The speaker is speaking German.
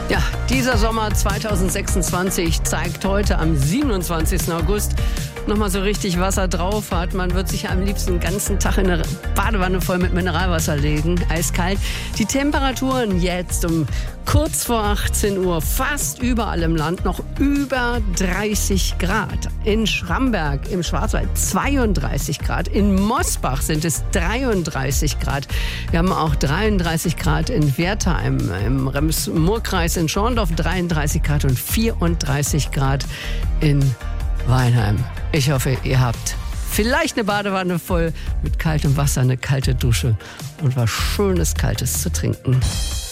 Ja, dieser Sommer 2026 zeigt heute am 27. August nochmal so richtig Wasser drauf hat. Man wird sich am liebsten den ganzen Tag in eine Badewanne voll mit Mineralwasser legen, eiskalt. Die Temperaturen jetzt um kurz vor 18 Uhr fast überall im Land noch über 30 Grad. In Schramberg im Schwarzwald 32 Grad. In Mosbach sind es 33 Grad. Wir haben auch 33 Grad in Wertheim, im Rems-Murr-Kreis in Schorndorf 33 Grad und 34 Grad in Weinheim. Ich hoffe, ihr habt vielleicht eine Badewanne voll mit kaltem Wasser, eine kalte Dusche und was Schönes, Kaltes zu trinken.